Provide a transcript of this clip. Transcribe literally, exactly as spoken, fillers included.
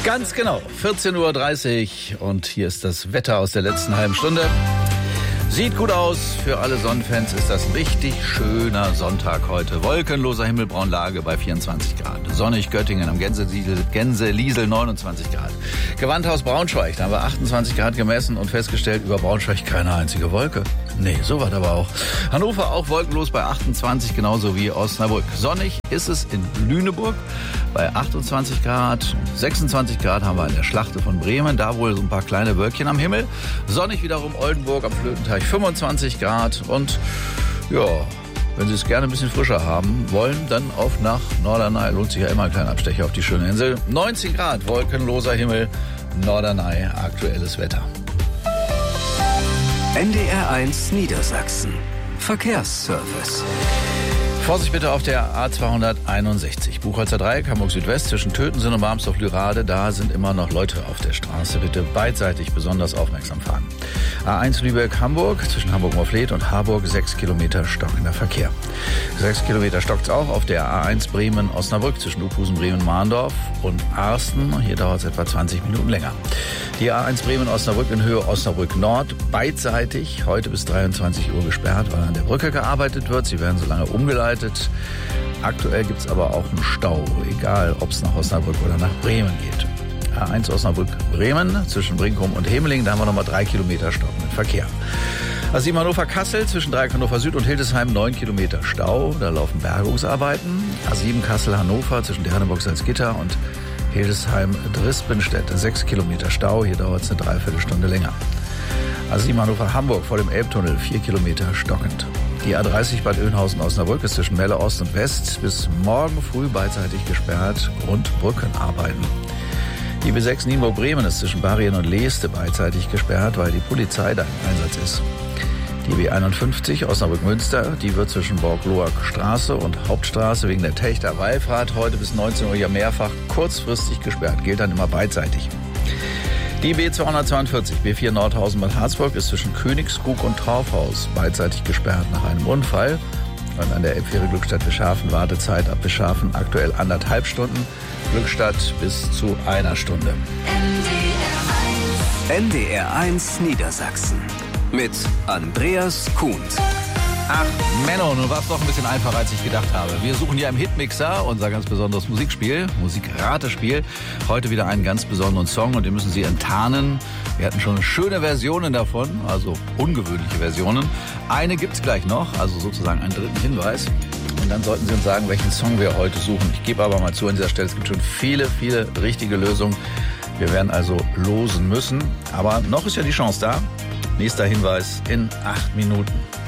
Ganz genau, vierzehn Uhr dreißig und hier ist das Wetter aus der letzten halben Stunde. Sieht gut aus, für alle Sonnenfans ist das ein richtig schöner Sonntag heute. Wolkenloser Himmel, Braunlage bei vierundzwanzig Grad. Sonnig Göttingen am Gänseliesel, Gänseliesel neunundzwanzig Grad. Gewandhaus Braunschweig, da haben wir achtundzwanzig Grad gemessen und festgestellt, über Braunschweig keine einzige Wolke. Nee, so was aber auch. Hannover auch wolkenlos bei achtundzwanzig, genauso wie Osnabrück. Sonnig ist es in Lüneburg bei achtundzwanzig Grad. sechsundzwanzig Grad haben wir in der Schlachte von Bremen, da wohl so ein paar kleine Wölkchen am Himmel. Sonnig wiederum Oldenburg am Flötenteich fünfundzwanzig Grad und ja, wenn Sie es gerne ein bisschen frischer haben wollen, dann auf nach Norderney. Lohnt sich ja immer ein kleiner Abstecher auf die schöne Insel. neunzehn Grad, wolkenloser Himmel, Norderney, aktuelles Wetter. N D R eins Niedersachsen. Verkehrsservice. Vorsicht bitte auf der A zweihunderteinundsechzig. Buchholzer Dreieck, Hamburg Südwest, zwischen Tötensen und Barmsdorf-Lürade. Da sind immer noch Leute auf der Straße. Bitte beidseitig besonders aufmerksam fahren. A eins Lübeck-Hamburg, zwischen Hamburg-Morfleet und Harburg, sechs Kilometer stockender Verkehr. sechs Kilometer stockt's auch auf der A eins Bremen-Osnabrück, zwischen Uphusen, Bremen-Mahndorf und Arsten. Hier dauert es etwa zwanzig Minuten länger. Die A eins Bremen-Osnabrück in Höhe Osnabrück-Nord, beidseitig, heute bis dreiundzwanzig Uhr gesperrt, weil an der Brücke gearbeitet wird. Sie werden so lange umgeleitet. Aktuell gibt es aber auch einen Stau, egal ob es nach Osnabrück oder nach Bremen geht. A eins Osnabrück-Bremen zwischen Brinkum und Hemeling, da haben wir nochmal drei Kilometer stockenden Verkehr. A sieben Hannover-Kassel zwischen Dreieck Hannover Süd und Hildesheim neun Kilometer Stau, da laufen Bergungsarbeiten. A sieben Kassel-Hannover zwischen Derneburg-Salzgitter und Hildesheim-Drispenstedt sechs Kilometer Stau, hier dauert es eine Dreiviertelstunde länger. A sieben Hannover-Hamburg vor dem Elbtunnel vier Kilometer stockend. Die A dreißig Bad Oeynhausen-Osnabrück ist zwischen Melle Ost und West bis morgen früh beidseitig gesperrt und Brückenarbeiten. Die B sechs Nienburg-Bremen ist zwischen Barien und Leeste beidseitig gesperrt, weil die Polizei da im Einsatz ist. Die B einundfünfzig Osnabrück-Münster, die wird zwischen Borg-Loak-Straße und Hauptstraße wegen der Techter-Wallfahrt heute bis neunzehn Uhr ja mehrfach kurzfristig gesperrt, gilt dann immer beidseitig. Die B zweihundertzweiundvierzig, B vier Nordhausen-Bad Harzburg ist zwischen Königskrug und Torfhaus beidseitig gesperrt nach einem Unfall. Und an der Elbfähre Glückstadt-Bischhafen Wartezeit ab Bischhafen aktuell anderthalb Stunden, Glückstadt bis zu einer Stunde. N D R eins Niedersachsen mit Andreas Kuhn. Ach, Menno, nun war es doch ein bisschen einfacher, als ich gedacht habe. Wir suchen ja im Hitmixer unser ganz besonderes Musikspiel, Musikratespiel. Heute wieder einen ganz besonderen Song und den müssen Sie enttarnen. Wir hatten schon schöne Versionen davon, also ungewöhnliche Versionen. Eine gibt's gleich noch, also sozusagen einen dritten Hinweis. Und dann sollten Sie uns sagen, welchen Song wir heute suchen. Ich gebe aber mal zu an dieser Stelle, es gibt schon viele, viele richtige Lösungen. Wir werden also losen müssen. Aber noch ist ja die Chance da. Nächster Hinweis in acht Minuten.